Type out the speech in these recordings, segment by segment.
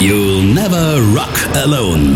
You'll never rock alone.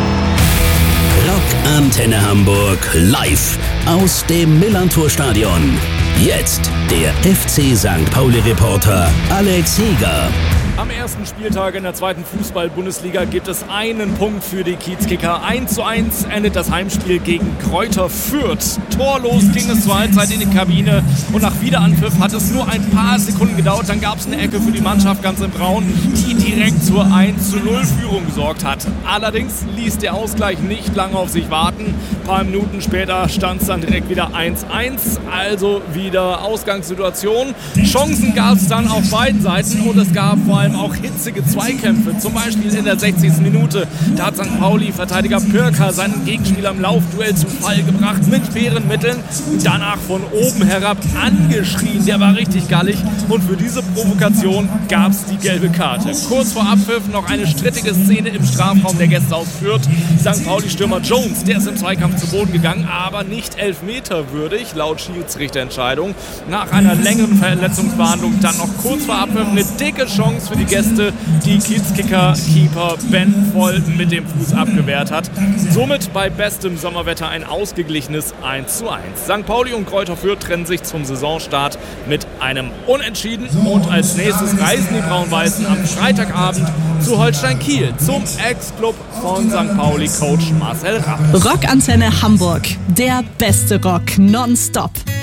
Rock Antenne Hamburg live aus dem Millantor-Stadion. Jetzt der FC St. Pauli-Reporter Alex Heger. Am ersten Spieltag in der zweiten Fußball-Bundesliga gibt es einen Punkt für die Kiezkicker. 1:1 endet das Heimspiel gegen Greuther Fürth. Torlos ging es zur Halbzeit in die Kabine und nach Wiederanpfiff hat es nur ein paar Sekunden gedauert. Dann gab es eine Ecke für die Mannschaft ganz in Braun, die direkt zur 1:0-Führung gesorgt hat. Allerdings ließ der Ausgleich nicht lange auf sich warten. Ein paar Minuten später stand es dann direkt wieder 1:1, also wieder Ausgangssituation. Chancen gab es dann auf beiden Seiten und es gab vor allem auch hitzige Zweikämpfe, zum Beispiel in der 60. Minute. Da hat St. Pauli-Verteidiger Pirker seinen Gegenspieler im Laufduell zu Fall gebracht mit fairen Mitteln. Danach von oben herab angeschrien, der war richtig gallig und für diese Provokation gab es die gelbe Karte. Kurz vor Abpfiff noch eine strittige Szene im Strafraum der Gäste aus Fürth. St. Pauli-Stürmer Jones, der ist im Zweikampf zu Boden gegangen, aber nicht elfmeterwürdig, laut Schiedsrichterentscheidung. Nach einer längeren Verletzungsbehandlung dann noch kurz vor Abpfiff eine dicke Chance für die Gäste, die Kiezkicker-Keeper Ben Voll mit dem Fuß abgewehrt hat. Somit bei bestem Sommerwetter ein ausgeglichenes 1:1. St. Pauli und Greuther Fürth trennen sich zum Saisonstart mit einem Unentschieden und als nächstes reisen die Braun-Weißen am Freitagabend zu Holstein Kiel zum Ex-Club von St. Pauli-Coach Marcel Rapp. Rock Antenne Hamburg, der beste Rock nonstop.